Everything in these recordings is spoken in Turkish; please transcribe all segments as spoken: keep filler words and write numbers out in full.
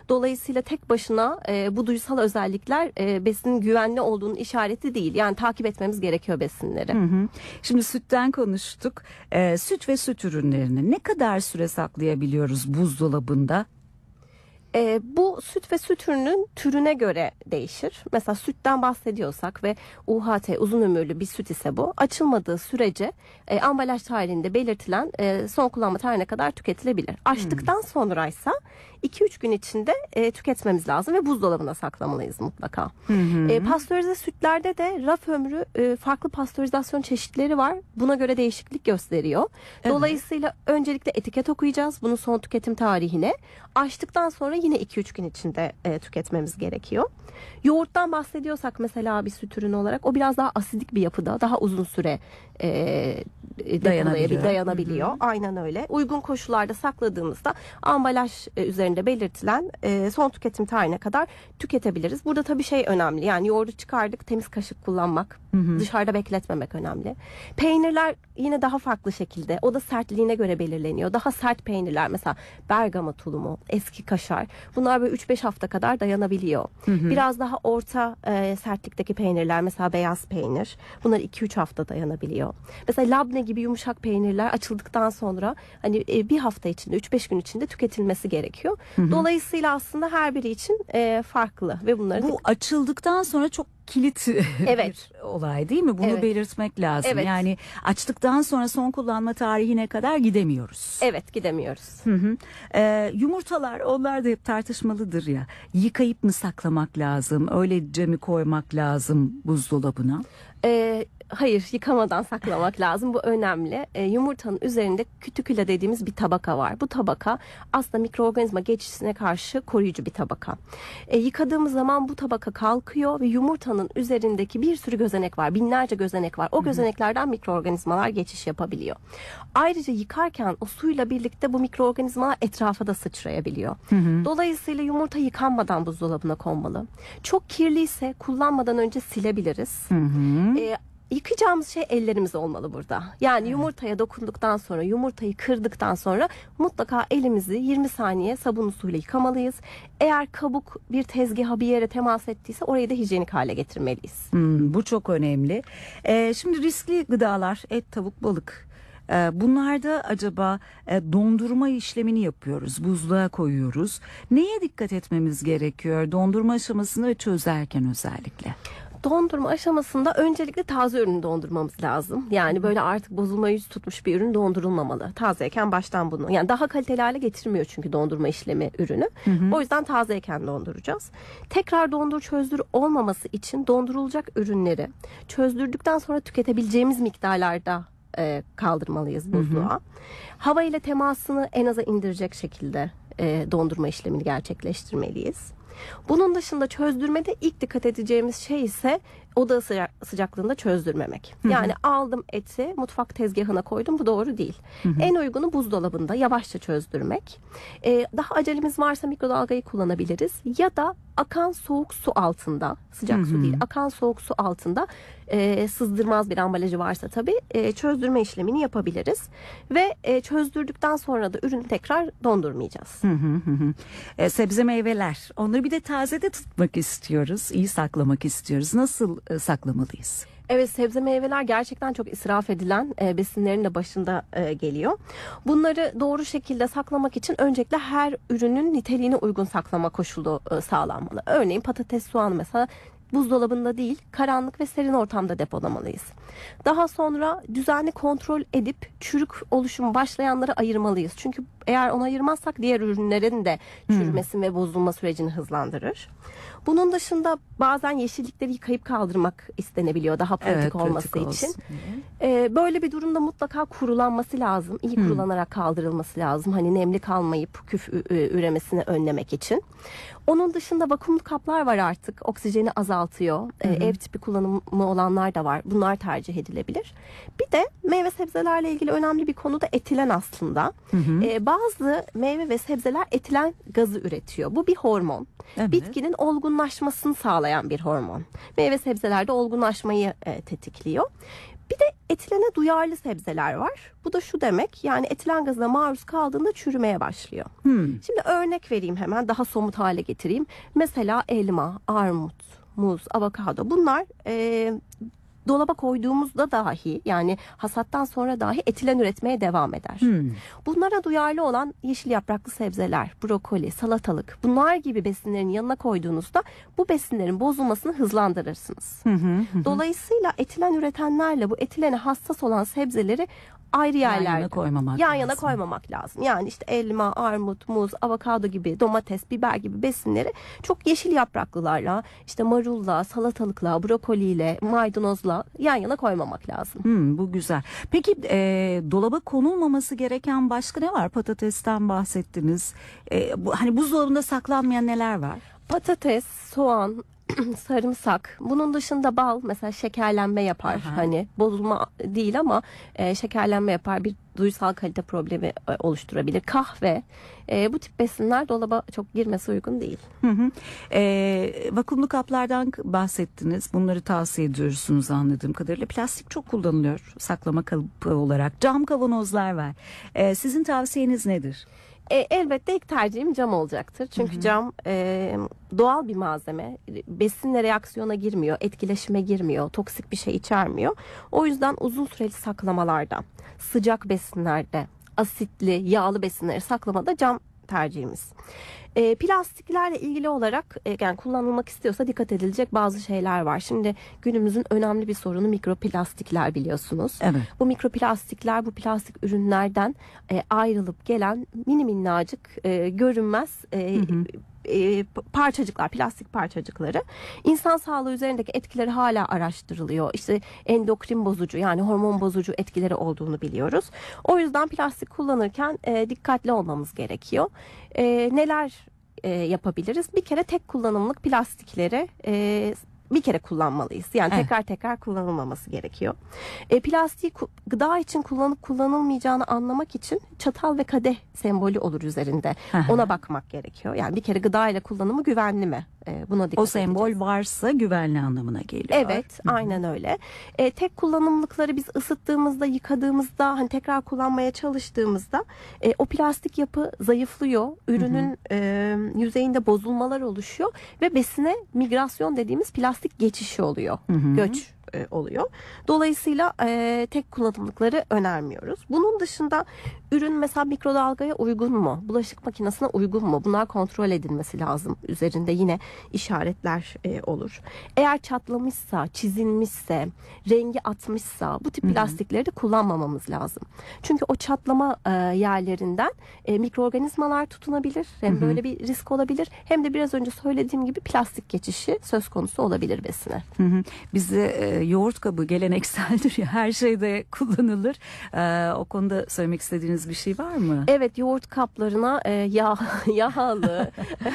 Dolayısıyla tek başına e, bu duysal özellikler e, besinin güvenli olduğunun işareti değil. Yani takip etmemiz gerekiyor besinleri. Hı hı. Şimdi sütten konuştuk. Ee, süt ve süt ürünlerini ne kadar süre saklayabiliyoruz buzdolabında? E, bu süt ve süt ürünün türüne göre değişir. Mesela sütten bahsediyorsak ve U H T uzun ömürlü bir süt ise bu, açılmadığı sürece e, ambalaj tarihinde belirtilen e, son kullanma tarihine kadar tüketilebilir. Açtıktan sonraysa iki üç gün içinde e, tüketmemiz lazım ve buzdolabına saklamalıyız mutlaka. Hı hı. E, pastörize sütlerde de raf ömrü e, farklı pastörizasyon çeşitleri var. Buna göre değişiklik gösteriyor. Evet. Dolayısıyla öncelikle etiket okuyacağız bunun son tüketim tarihine. Açtıktan sonra yine iki üç gün içinde e, tüketmemiz gerekiyor. Yoğurttan bahsediyorsak mesela bir süt ürünü olarak, o biraz daha asidik bir yapıda, daha uzun süre e, Dayanabiliyor. dayanabiliyor. Hı hı. Aynen öyle. Uygun koşullarda sakladığımızda ambalaj e, üzerinde belirtilen e, son tüketim tarihine kadar tüketebiliriz. Burada tabii şey önemli. Yani yoğurdu çıkardık, temiz kaşık kullanmak, Hı hı. dışarıda bekletmemek önemli. Peynirler yine daha farklı şekilde. O da sertliğine göre belirleniyor. Daha sert peynirler, mesela Bergama tulumu, eski kaşar. Bunlar böyle üç beş hafta kadar dayanabiliyor. Hı hı. Biraz daha orta e, sertlikteki peynirler, mesela beyaz peynir. Bunlar iki üç hafta dayanabiliyor. Mesela labne gibi yumuşak peynirler açıldıktan sonra hani e, bir hafta içinde, üç beş gün içinde tüketilmesi gerekiyor. Hı hı. Dolayısıyla aslında her biri için e, farklı ve bunları Bu açıldıktan sonra çok kilit Evet. bir olay değil mi? Bunu Evet. belirtmek lazım. Evet. Yani açtıktan sonra son kullanma tarihine kadar gidemiyoruz. evet gidemiyoruz. Hı hı. Ee, yumurtalar, onlar da hep tartışmalıdır ya. Yıkayıp mı saklamak lazım? Öylece mi koymak lazım buzdolabına? E, hayır, yıkamadan saklamak lazım. Bu önemli. E, yumurtanın üzerinde kütüküle dediğimiz bir tabaka var. Bu tabaka aslında mikroorganizma geçişine karşı koruyucu bir tabaka. E, yıkadığımız zaman bu tabaka kalkıyor ve yumurtanın üzerindeki bir sürü gözenek var. Binlerce gözenek var. O gözeneklerden mikroorganizmalar geçiş yapabiliyor. Ayrıca yıkarken o suyla birlikte bu mikroorganizmalar etrafa da sıçrayabiliyor. Hı hı. Dolayısıyla yumurta yıkanmadan buzdolabına konmalı. Çok kirliyse kullanmadan önce silebiliriz. Hı hı. Ee, yıkayacağımız şey ellerimiz olmalı burada. Yani yumurtaya dokunduktan sonra, yumurtayı kırdıktan sonra mutlaka elimizi yirmi saniye sabunlu suyla yıkamalıyız. Eğer kabuk bir tezgaha, bir yere temas ettiyse orayı da hijyenik hale getirmeliyiz. Hmm, bu çok önemli. Ee, şimdi riskli gıdalar, et, tavuk, balık. Ee, bunlarda acaba e, dondurma işlemini yapıyoruz, buzluğa koyuyoruz. Neye dikkat etmemiz gerekiyor dondurma aşamasında ve çözerken özellikle? Dondurma aşamasında öncelikle taze ürünü dondurmamız lazım. Yani böyle artık bozulma yüz tutmuş bir ürün dondurulmamalı. Tazeyken baştan bunu. Yani daha kaliteli hale getirmiyor çünkü dondurma işlemi ürünü. Hı hı. O yüzden tazeyken donduracağız. Tekrar dondur çözdür olmaması için dondurulacak ürünleri çözdürdükten sonra tüketebileceğimiz miktarlarda e, kaldırmalıyız buzluğa. Hava ile temasını en aza indirecek şekilde e, dondurma işlemini gerçekleştirmeliyiz. Bunun dışında çözdürmede ilk dikkat edeceğimiz şey ise oda sıca- sıcaklığında çözdürmemek. Hı hı. Yani aldım eti mutfak tezgahına koydum, bu doğru değil. Hı hı. En uygunu buzdolabında yavaşça çözdürmek. Ee, daha acelemiz varsa mikrodalgayı kullanabiliriz. Ya da akan soğuk su altında, sıcak Hı hı. su değil, akan soğuk su altında e, sızdırmaz bir ambalajı varsa tabii e, çözdürme işlemini yapabiliriz. Ve e, çözdürdükten sonra da ürünü tekrar dondurmayacağız. Hı hı hı hı. E, sebze meyveler, onları bir de tazede tutmak istiyoruz, iyi saklamak istiyoruz. Nasıl e, saklamalıyız? Evet, sebze meyveler gerçekten çok israf edilen e, besinlerin de başında e, geliyor. Bunları doğru şekilde saklamak için öncelikle her ürünün niteliğine uygun saklama koşulu e, sağlanmalı. Örneğin patates, soğan mesela buzdolabında değil, karanlık ve serin ortamda depolamalıyız. Daha sonra düzenli kontrol edip çürük oluşumu başlayanları ayırmalıyız. Çünkü eğer onu ayırmazsak diğer ürünlerin de çürümesi ve bozulma sürecini hızlandırır. Bunun dışında bazen yeşillikleri yıkayıp kaldırmak istenebiliyor daha pratik Evet, olması pratik için. olsun. Ee, böyle bir durumda mutlaka kurulanması lazım. İyi kurulanarak kaldırılması lazım. Hani nemli kalmayıp küf ü- ü- üremesini önlemek için. Onun dışında vakumlu kaplar var artık. Oksijeni azaltıyor. Ee, ev tipi kullanımı olanlar da var. Bunlar tercih edilebilir. Bir de meyve sebzelerle ilgili önemli bir konu da etilen aslında. Hı hı. Ee, bazı meyve ve sebzeler etilen gazı üretiyor. Bu bir hormon. Evet. Bitkinin olgunlaşmasını sağlayan bir hormon. Meyve sebzelerde olgunlaşmayı e, tetikliyor. Bir de etilene duyarlı sebzeler var. Bu da şu demek, yani etilen gazına maruz kaldığında çürümeye başlıyor. Hmm. Şimdi örnek vereyim, hemen daha somut hale getireyim. Mesela elma, armut, muz, avokado, bunlar e, dolaba koyduğumuzda dahi, yani hasattan sonra dahi etilen üretmeye devam eder. Hmm. Bunlara duyarlı olan yeşil yapraklı sebzeler, brokoli, salatalık, bunlar gibi besinlerin yanına koyduğunuzda bu besinlerin bozulmasını hızlandırırsınız. Hı hı hı. Dolayısıyla etilen üretenlerle bu etilene hassas olan sebzeleri ayrı Yan yerlerde yana koymamak yan lazım. yana koymamak lazım. Yani işte elma, armut, muz, avokado gibi, domates, biber gibi besinleri çok yeşil yapraklılarla, işte marulla, salatalıkla, brokoliyle, maydanozla yan yana koymamak lazım. Hmm, bu güzel. Peki e, dolaba konulmaması gereken başka ne var? Patatesten bahsettiniz. E, bu, hani buzdolabında saklanmayan neler var? Patates, soğan, sarımsak. Bunun dışında bal mesela şekerlenme yapar. Aha. Hani bozulma değil ama e, şekerlenme yapar. Bir duysal kalite problemi e, oluşturabilir. Kahve. E, bu tip besinler dolaba çok girmesi uygun değil. Hı hı. E, vakumlu kaplardan bahsettiniz. Bunları tavsiye ediyorsunuz anladığım kadarıyla. Plastik çok kullanılıyor saklama kalıbı olarak. Cam kavanozlar var. E, sizin tavsiyeniz nedir? E, elbette ilk tercihim cam olacaktır. Çünkü cam e, doğal bir malzeme. Besinle reaksiyona girmiyor, etkileşime girmiyor, toksik bir şey içermiyor. O yüzden uzun süreli saklamalarda, sıcak besinlerde, asitli, yağlı besinleri saklamada cam tercihimiz. E, plastiklerle ilgili olarak e, yani kullanılmak istiyorsa dikkat edilecek bazı şeyler var. Şimdi günümüzün önemli bir sorunu mikroplastikler, biliyorsunuz. Evet. Bu mikroplastikler bu plastik ürünlerden e, ayrılıp gelen mini minnacık e, görünmez e, Hı hı. e, parçacıklar, plastik parçacıkları. İnsan sağlığı üzerindeki etkileri hala araştırılıyor. İşte endokrin bozucu, yani hormon bozucu etkileri olduğunu biliyoruz. O yüzden plastik kullanırken e, dikkatli olmamız gerekiyor. E, neler e, yapabiliriz? Bir kere tek kullanımlık plastikleri e, bir kere kullanmalıyız. Yani Evet. tekrar tekrar kullanılmaması gerekiyor. E, plastiği ku- gıda için kullanıp kullanılmayacağını anlamak için çatal ve kadeh sembolü olur üzerinde. Aha. Ona bakmak gerekiyor. Yani bir kere gıda ile kullanımı güvenli mi? E, buna dikkat O sembol edeceğiz. varsa güvenli anlamına geliyor. Evet, aynen öyle. E, tek kullanımlıkları biz ısıttığımızda, yıkadığımızda, hani tekrar kullanmaya çalıştığımızda e, o plastik yapı zayıflıyor. Ürünün e, yüzeyinde bozulmalar oluşuyor ve besine migrasyon dediğimiz plastik geçişi oluyor. hı. Göç e, oluyor. Dolayısıyla e, tek kullanımlıkları önermiyoruz. Bunun dışında ürün mesela mikrodalgaya uygun mu? Bulaşık makinesine uygun mu? Bunlar kontrol edilmesi lazım. Üzerinde yine işaretler e, olur. Eğer çatlamışsa, çizilmişse, rengi atmışsa bu tip plastikleri de kullanmamamız lazım. Çünkü o çatlama e, yerlerinden e, mikroorganizmalar tutunabilir. Hem böyle bir risk olabilir, hem de biraz önce söylediğim gibi plastik geçişi söz konusu olabilir besine. Hı hı. Bizde e, yoğurt kabı gelenekseldir ya, her şeyde kullanılır. E, o konuda söylemek istediğiniz bir şey var mı? Evet, yoğurt kaplarına e, yağ, yağlı,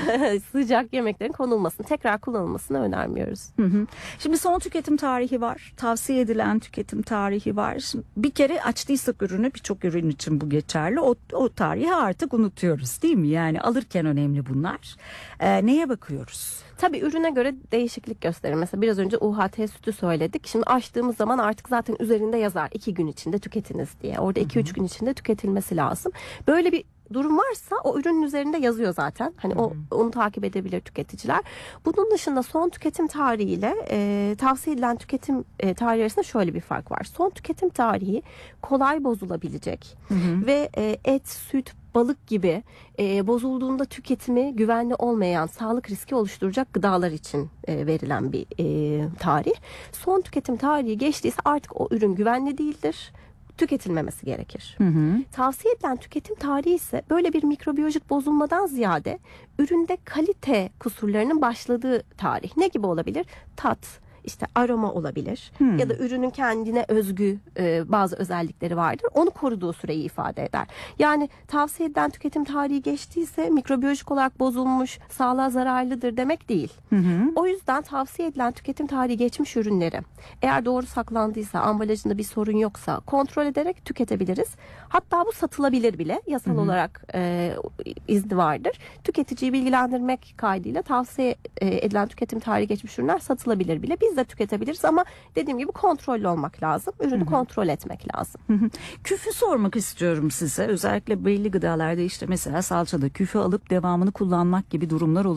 sıcak yemeklerin konulmasını, tekrar kullanılmasını önermiyoruz. Hı hı. Şimdi son tüketim tarihi var. Tavsiye edilen tüketim tarihi var. Şimdi bir kere açtıysak ürünü, birçok ürün için bu geçerli. O, o tarihi artık unutuyoruz değil mi? Yani alırken önemli bunlar. E, neye bakıyoruz? Tabii ürüne göre değişiklik gösterir. Mesela biraz önce U H T sütü söyledik. Şimdi açtığımız zaman artık zaten üzerinde yazar iki gün içinde tüketiniz diye. Orada iki üç gün içinde tüketilmesi lazım. Böyle bir durum varsa o ürünün üzerinde yazıyor zaten. Hani o onu takip edebilir tüketiciler. Bunun dışında son tüketim tarihiyle e, tavsiye edilen tüketim e, tarihi arasında şöyle bir fark var. Son tüketim tarihi kolay bozulabilecek ve e, et, süt, balık gibi e, bozulduğunda tüketimi güvenli olmayan, sağlık riski oluşturacak gıdalar için e, verilen bir e, tarih. Son tüketim tarihi geçtiyse artık o ürün güvenli değildir. Tüketilmemesi gerekir. Hı hı. Tavsiye edilen tüketim tarihi ise böyle bir mikrobiyolojik bozulmadan ziyade üründe kalite kusurlarının başladığı tarih. Ne gibi olabilir? Tat, işte aroma olabilir Hmm. ya da ürünün kendine özgü e, bazı özellikleri vardır. Onu koruduğu süreyi ifade eder. Yani tavsiye edilen tüketim tarihi geçtiyse mikrobiyolojik olarak bozulmuş, sağlığa zararlıdır demek değil. Hı hı. O yüzden tavsiye edilen tüketim tarihi geçmiş ürünleri eğer doğru saklandıysa, ambalajında bir sorun yoksa kontrol ederek tüketebiliriz. Hatta bu satılabilir bile. Yasal olarak e, izni vardır. Tüketiciyi bilgilendirmek kaydıyla tavsiye e, edilen tüketim tarihi geçmiş ürünler satılabilir bile. Biz de de tüketebiliriz ama dediğim gibi kontrollü olmak lazım. Ürünü kontrol etmek lazım. Küfü sormak istiyorum size. Özellikle belli gıdalarda işte mesela salçada küfü alıp devamını kullanmak gibi durumlar olabilir.